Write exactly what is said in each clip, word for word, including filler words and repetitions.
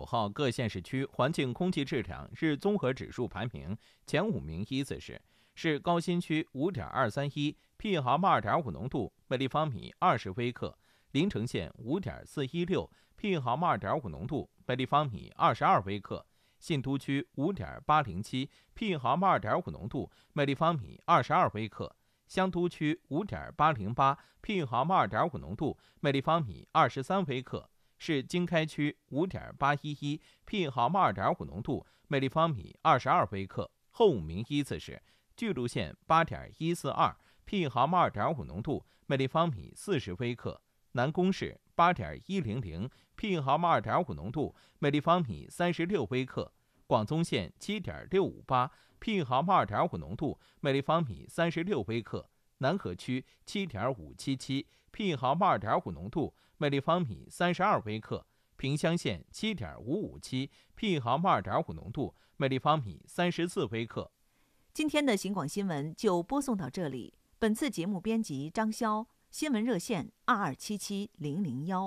号各县市区环境空气质量日综合指数排名前五名依次是：是高新区 五点二三一 P M 二点五 浓度每立方米二十微克，临城县 五点四一六 P M 二点五 浓度每立方米二十二微克，信都区 五点八零七 P M 二点五 浓度每立方米二十二微克，香都区 五点八零八 P M 二点五 浓度每立方米二十三微克，市经开区 五点八一一 P M 二点五 浓度每立方米二十二微克。后五名依次是巨鹿县 八点一四二 P M 二点五 浓度每立方米四十微克，南宫市 八点一零零 P M 二点五 浓度每立方米三十六微克，广宗县 七点六五八 P M 二点五 浓度每立方米三十六微克，南河区 七点五七七 P M 二点五 浓度每立方米三十二微克，萍乡县 七点五五七 P M 二点五 浓度每立方米三十四微克。 今天的行广新闻就播送到这里。本次节目编辑张潇，新闻热线二二七七零零一。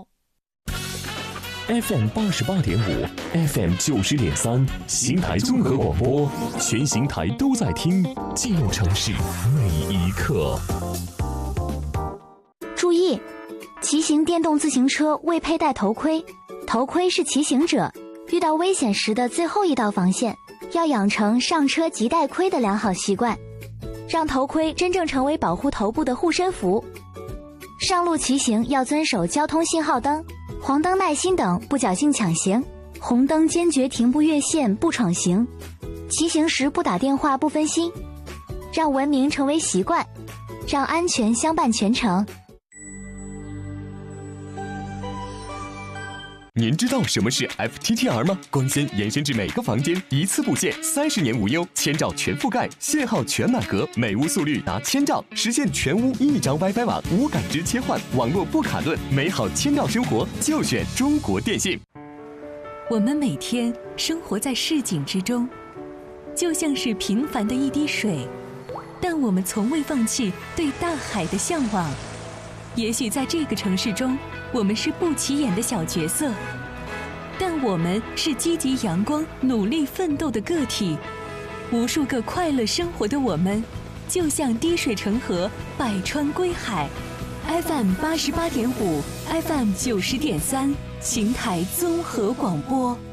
F M 八十八点五 ，F M 九十点三，邢台综合广播，全邢台都在听，记录城市每一刻。 注意，骑行电动自行车未佩戴头盔，头盔是骑行者遇到危险时的最后一道防线，要养成上车即戴盔的良好习惯，让头盔真正成为保护头部的护身符。上路骑行要遵守交通信号灯、黄灯耐心等，不侥幸抢行；红灯坚决停步越线，不闯行。骑行时不打电话，不分心，让文明成为习惯，让安全相伴全程。 您知道什么是 F T T R 吗？光纤延伸至每个房间，一次布线，三十年无忧，千兆全覆盖，信号全满格，每屋速率达千兆，实现全屋一张 WiFi 网，无感知切换，网络不卡顿，美好千兆生活就选中国电信。 我们每天生活在市井之中，就像是平凡的一滴水，但我们从未放弃对大海的向往。也许在这个城市中，我们是不起眼的小角色，但我们是积极阳光、努力奋斗的个体。无数个快乐生活的我们，就像滴水成河，百川归海。F M 八十八点五 ，F M 九十点三，邢台综合广播。